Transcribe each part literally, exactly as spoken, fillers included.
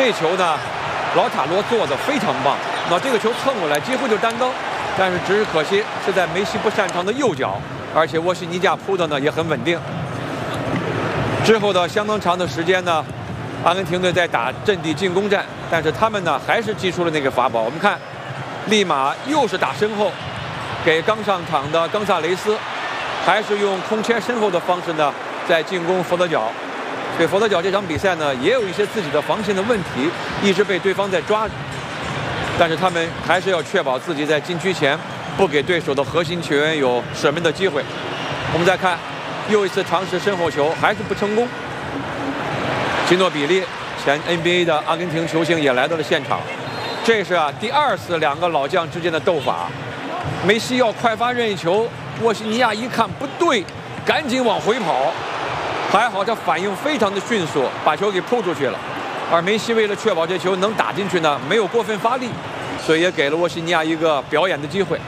这球呢，老塔罗做的非常棒。那这个球蹭过来，几乎就单刀，但是只是可惜是在梅西不擅长的右脚，而且沃西尼亚扑的呢也很稳定。之后的相当长的时间呢，阿根廷队在打阵地进攻战，但是他们呢还是击出了那个法宝。我们看，利马又是打身后，给刚上场的冈萨雷斯，还是用空切身后的方式呢在进攻佛得角。所以佛得角这场比赛呢也有一些自己的防线的问题，一直被对方在抓着。但是他们还是要确保自己在禁区前不给对手的核心球员有射门的机会。我们再看，又一次尝试身后球，还是不成功。基诺比利，前 N B A 的阿根廷球星也来到了现场。这是啊第二次两个老将之间的斗法。梅西要快发任意球，沃西尼亚一看不对，赶紧往回跑。还好他反应非常的迅速，把球给扑出去了。而梅西为了确保这球能打进去呢，没有过分发力，所以也给了沃西尼亚一个表演的机会。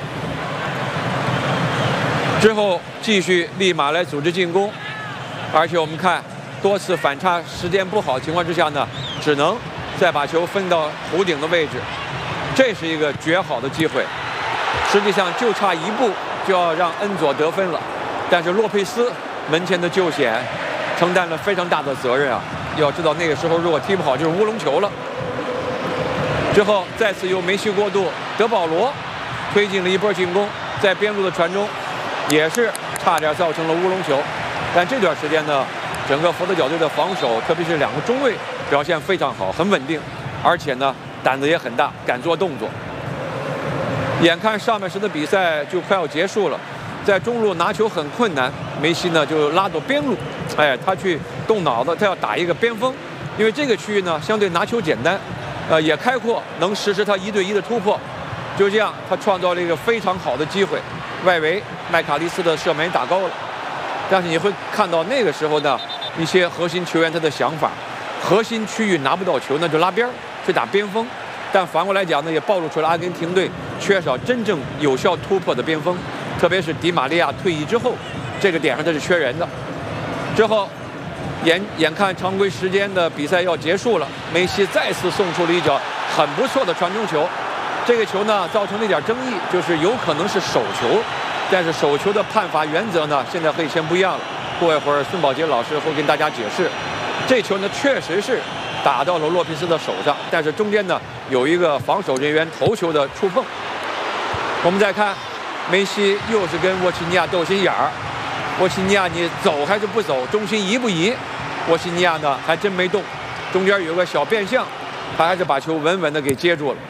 之后继续立马来组织进攻，而且我们看多次反差时间不好情况之下呢，只能再把球分到弧顶的位置，这是一个绝好的机会。实际上就差一步就要让恩佐得分了，但是洛佩斯门前的救险承担了非常大的责任啊！要知道那个时候如果踢不好就是乌龙球了。之后再次由梅西过渡，德保罗推进了一波进攻，在边路的传中也是差点造成了乌龙球。但这段时间呢，整个佛得角队的防守，特别是两个中卫表现非常好，很稳定，而且呢胆子也很大，敢做动作。眼看上半时的比赛就快要结束了，在中路拿球很困难，梅西呢就拉到边路，哎，他去动脑子，他要打一个边锋，因为这个区域呢相对拿球简单，呃也开阔，能实施他一对一的突破。就这样，他创造了一个非常好的机会，外围麦卡利斯的射门打高了。但是你会看到那个时候呢，一些核心球员他的想法，核心区域拿不到球，那就拉边去打边锋。但反过来讲呢，也暴露出了阿根廷队缺少真正有效突破的边锋，特别是迪玛利亚退役之后，这个点上他是缺人的。之后，眼眼看常规时间的比赛要结束了，梅西再次送出了一脚很不错的传中球。这个球呢造成了一点争议，就是有可能是手球，但是手球的判罚原则呢现在和以前不一样了。过一会儿孙宝杰老师会跟大家解释，这球呢确实是打到了洛佩斯的手上，但是中间呢有一个防守人员头球的触碰。我们再看，梅西又是跟沃西尼亚斗心眼儿，沃西尼亚你走还是不走，中心移不移？沃西尼亚呢还真没动，中间有个小变向，他还是把球稳稳的给接住了。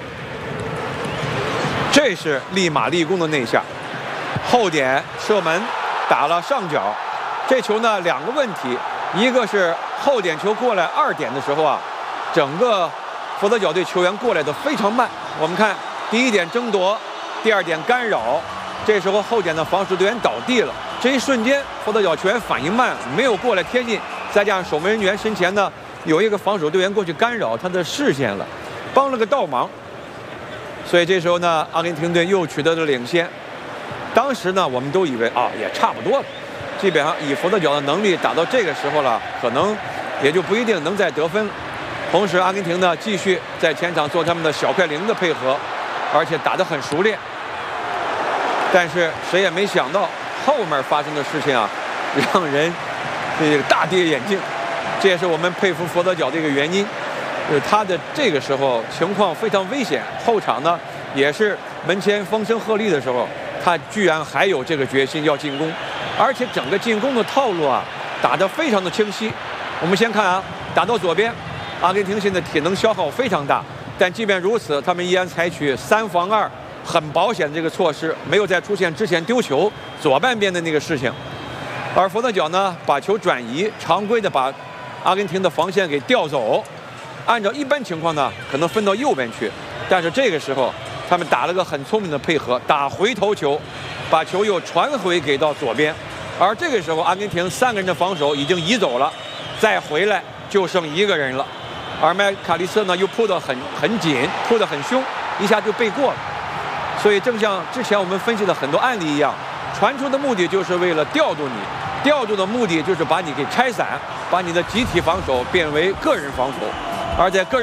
这是立马立功的那下，后点射门打了上角。这球呢两个问题，一个是后点球过来二点的时候啊，整个佛得角队球员过来的非常慢。我们看第一点争夺，第二点干扰，这时候后点的防守队员倒地了，这一瞬间佛得角球员反应慢，没有过来贴近，再加上守门人员身前呢有一个防守队员过去干扰他的视线了，帮了个倒忙。所以这时候呢，阿根廷队又取得了领先。当时呢，我们都以为啊，也差不多了，基本上以佛得角的能力打到这个时候了，可能也就不一定能再得分了。同时，阿根廷呢继续在前场做他们的小快灵的配合，而且打得很熟练。但是谁也没想到后面发生的事情啊，让人这个大跌眼镜。这也是我们佩服佛得角的一个原因。就是他的这个时候情况非常危险，后场呢也是门前风声鹤唳的时候，他居然还有这个决心要进攻，而且整个进攻的套路啊打得非常的清晰。我们先看啊，打到左边，阿根廷现在体能消耗非常大，但即便如此，他们依然采取三防二很保险的这个措施，没有在出现之前丢球左半边的那个事情。而佛得角呢把球转移，常规的把阿根廷的防线给调走。按照一般情况呢，可能分到右边去，但是这个时候他们打了个很聪明的配合，打回头球，把球又传回给到左边。而这个时候，阿根廷三个人的防守已经移走了，再回来就剩一个人了。而麦卡利斯呢又扑得很很紧，扑得很凶，一下就背过了。所以正像之前我们分析的很多案例一样，传出的目的就是为了调度你，调度的目的就是把你给拆散，把你的集体防守变为个人防守。而在个人